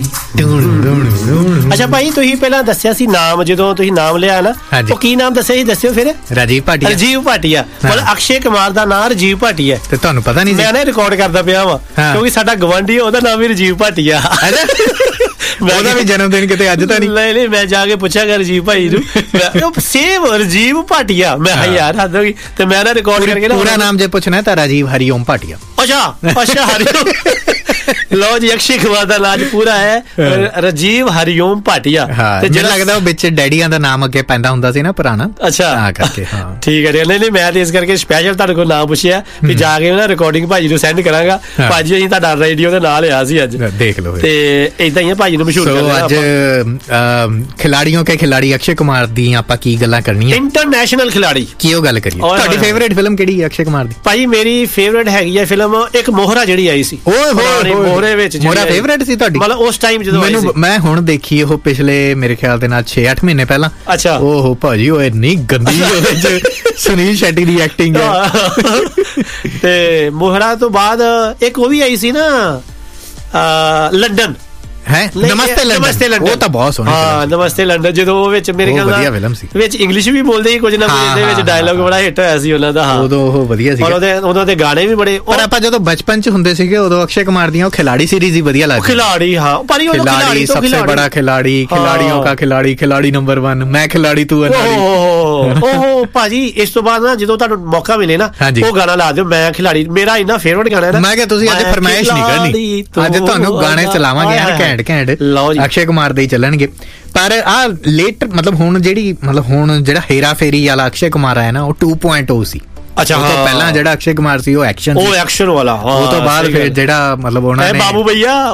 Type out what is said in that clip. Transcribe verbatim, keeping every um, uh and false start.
ਅੱਛਾ ਭਾਈ, ਤੁਸੀਂ ਪਹਿਲਾਂ ਦੱਸਿਆ ਸੀ ਨਾਮ, ਜਦੋਂ ਤੁਸੀਂ ਨਾਮ ਲਿਆ ਨਾ, ਉਹ ਕੀ ਨਾਮ ਦੱਸਿਆ ਸੀ, ਦੱਸਿਓ ਫਿਰ। ਰਾਜੀਵ ਭਾਟੀਆ। ਰਾਜੀਵ ਭਾਟੀਆ, ਮਤਲਬ ਅਕਸ਼ੇ ਕੁਮਾਰ ਦਾ ਨਾਮ ਰਾਜੀਵ ਭਾਟੀਆ। ਤੇ ਤੁਹਾਨੂੰ ਪਤਾ ਨਹੀਂ? ਮੈਂ ਨਾ ਰਿਕਾਰਡ ਕਰਦਾ ਪਿਆ ਵਾ, ਕਿਉਂਕਿ ਸਾਡਾ ਗਵਾਂਢੀ ਉਹਦਾ ਨਾਮ ਵੀ ਰਾਜੀਵ ਭਾਟੀਆ। ਉਹਦਾ ਵੀ ਜਨਮ ਦਿਨ ਕਿਤੇ ਅੱਜ ਤਾਂ ਨਹੀਂ? ਨਹੀਂ ਨਹੀਂ, ਮੈਂ ਜਾ ਕੇ ਪੁੱਛਿਆ ਕਰ ਰਾਜੀਵ ਭਾਈ ਨੂੰ, ਸੇਮ ਰਾਜੀਵ ਭਾਟੀਆ। ਮੈਂ ਕਿਹਾ ਯਾਰ ਹੱਦ ਹੋ ਗਈ। ਤੇ ਮੈਂ ਨਾ ਰਿਕਾਰਡ ਕਰਕੇ ਨਾ, ਪੂਰਾ ਨਾਮ ਜੇ ਪੁੱਛਣਾ ਤਾਂ ਰਾਜੀਵ ਹਰੀਓਮ ਭਾਟੀਆ। ਅੱਛਾ ਅੱਛਾ, ਹਰੀਓਮ। ਲਓ ਜੀ, ਅਕਸ਼ੇ ਕੁਮਾਰ ਦਾ ਨਾਮ ਪੂਰਾ ਹੈ ਰਾਜੀਵ ਹਰੀਓਮ ਭਾਟੀਆ। ਤੇ ਜਿਹੜਾ ਲੱਗਦਾ ਉਹ ਵਿੱਚ ਡੈਡੀਆਂ ਦਾ ਨਾਮ ਅੱਗੇ ਪੈਂਦਾ ਹੁੰਦਾ ਸੀ ਨਾ ਪੁਰਾਣਾ। ਅੱਛਾ, ਤਾਂ ਕਰਕੇ। ਹਾਂ ਠੀਕ ਹੈ। ਨਹੀਂ ਨਹੀਂ, ਮੈਂ ਤੇ ਇਸ ਕਰਕੇ ਸਪੈਸ਼ਲ ਤੁਹਾਡੇ ਕੋਲ ਨਾਮ ਪੁੱਛਿਆ ਵੀ ਜਾ ਕੇ ਨਾ ਰਿਕਾਰਡਿੰਗ ਭਾਜੀ ਨੂੰ ਸੈਂਡ ਕਰਾਂਗਾ। ਭਾਜੀ ਅਸੀਂ ਤੁਹਾਡਾ ਰੇਡੀਓ ਦੇ ਨਾਲ ਆ ਸੀ ਅੱਜ, ਦੇਖ ਲਓ। ਤੇ ਏਦਾਂ ਹੀ ਭਾਜੀ ਨੂੰ ਮਸ਼ਹੂਰ ਕਰਨਾ। ਅੱਜ ਖਿਲਾੜੀਆਂ ਕੇ ਖਿਲਾੜੀ ਅਕਸ਼ੇ ਕੁਮਾਰ ਦੀ ਆਪਾਂ ਕੀ ਗੱਲਾਂ ਕਰਨੀਆਂ? ਇੰਟਰਨੈਸ਼ਨਲ ਖਿਲਾੜੀ ਕੀ ਉਹ ਗੱਲ ਕਰੀਏ। ਤੁਹਾਡੀ ਫੇਵਰੇਟ ਫਿਲਮ ਕਿਹੜੀ ਹੈ ਅਕਸ਼ੇ ਕੁਮਾਰ ਦੀ? ਭਾਈ ਮੇਰੀ ਫੇਵਰੇਟ ਹੈਗੀ ਹੈ ਫਿਲਮ ਇੱਕ ਮੋਹਰਾ, ਜਿਹੜੀ ਆਈ ਸੀ। ਓਏ ਹੋਏ, ਮੋਹਰੇ ਵਿੱਚ ਮੋਹਰਾ ਫੇਵਰੇਟ ਸੀ ਤੁਹਾਡੀ? ਮਤਲਬ ਉਸ ਟਾਈਮ ਜਦੋਂ ਆਈ ਸੀ। ਮੈਂ ਹੁਣ ਦੇਖੀ ਉਹ ਪਿਛਲੇ ਮੇਰੇ ਖਿਆਲ ਦੇ ਨਾਲ ਛੇ ਅੱਠ ਮਹੀਨੇ ਪਹਿਲਾਂ। ਅੱਛਾ। ਓਹੋ ਭਾਜੀ, ਉਹ ਇੰਨੀ ਗੰਦੀ ਉਹਦੇ ਚ ਸੁਨੀਲ ਸ਼ੈਟੀ ਦੀ ਐਕਟਿੰਗ ਹੈ। ਤੇ ਮੋਹਰਾ ਤੋਂ ਬਾਅਦ ਇੱਕ ਉਹ ਵੀ ਆਈ ਸੀ ਨਾ, ਲੰਡਨ ਹੈ, ਨਮਸਤੇ ਲੰਡਨ। ਉਹ ਤਾਂ ਬਹੁਤ ਸੋਹਣੀ। ਹਾਂ, ਨਮਸਤੇ ਲੰਡਨ। ਜਦੋਂ ਉਹ ਵਿੱਚ ਮੇਰੇ ਖਿਆਲ ਨਾਲ ਫਿਲਮ ਸੀ, ਵਿੱਚ ਇੰਗਲਿਸ਼ ਵੀ ਬੋਲਦੇ ਸੀ ਕੁਝ ਨਾ ਕੁਝ, ਦੇ ਵਿੱਚ ਡਾਇਲੌਗ ਬੜਾ ਹਿੱਟ ਹੋਇਆ ਸੀ ਉਹਨਾਂ ਦਾ। ਉਦੋਂ ਉਹ ਵਧੀਆ ਸੀ, ਉਦੋਂ ਦੇ ਗਾਣੇ ਵੀ ਬੜੇ। ਪਰ ਆਪਾਂ ਜਦੋਂ ਬਚਪਨ ਚ ਹੁੰਦੇ ਸੀਗੇ ਉਦੋਂ ਅਕਸ਼ੇ ਕੁਮਾਰ ਦੀਆਂ ਉਹ ਖਿਲਾੜੀ ਸੀਰੀਜ਼ ਹੀ ਵਧੀਆ ਲੱਗਦੀ। ਖਿਲਾੜੀ, ਹਾਂ, ਪਰ ਉਹ ਖਿਲਾੜੀ ਸਭ ਤੋਂ ਬੜਾ ਖਿਲਾੜੀ, ਖਿਲਾੜੀਆਂ ਦਾ ਖਿਲਾੜੀ, ਖਿਲਾੜੀ ਨੰਬਰ वन, ਮੈਂ ਖਿਲਾੜੀ ਤੂੰ ਅਨਾੜੀ। ਓਹੋ ਭਾਜੀ, ਇਸ ਤੋਂ ਬਾਅਦ ਨਾ ਜਦੋਂ ਤੁਹਾਨੂੰ ਮੌਕਾ ਮਿਲੇ ਨਾ, ਉਹ ਗਾਣਾ ਲਾ ਦਿਓ, ਮੈਂ ਖਿਲਾੜੀ। ਮੇਰਾ ਇੰਨਾ ਫੇਵਰਟ ਗਾਣਾ ਹੈ ਨਾ। ਮੈਂ ਕਿਹਾ ਤੁਸੀਂ ਅੱਜ ਫਰਮਾਇਸ਼ ਨਹੀਂ ਕਰਨੀ, ਅੱਜ ਤੁਹਾਨੂੰ ਗਾਣੇ ਚਲਾਵਾਂਗੇ ਯਾਰ ਘੈਂਟ ਘੈਂਟ, ਅਕਸ਼ੇ ਕੁਮਾਰ ਦੇ ਹੀ ਚੱਲਣਗੇ। ਪਰ ਆ ਲੇਟ ਮਤਲਬ ਹੁਣ ਜਿਹੜੀ ਮਤਲਬ ਹੁਣ ਜਿਹੜਾ ਹੇਰਾ ਫੇਰੀ ਵਾਲਾ ਅਕਸ਼ੇ ਕੁਮਾਰ ਆਇਆ ਨਾ, ਉਹ ਟੂ ਪੁਆਇੰਟ ਓ ਸੀ। ਅੱਛਾ, ਉਹ ਤੋਂ ਪਹਿਲਾਂ ਜਿਹੜਾ ਅਕਸ਼ੇ ਕੁਮਾਰ ਸੀ ਉਹ ਐਕਸ਼ਨ ਉਹ ਐਕਸ਼ਨ ਵਾਲਾ। ਉਹ ਤੋਂ ਬਾਅਦ ਫਿਰ ਜਿਹੜਾ ਮਤਲਬ ਉਹਨਾਂ ਨੇ ਬਾਬੂ ਭਈਆ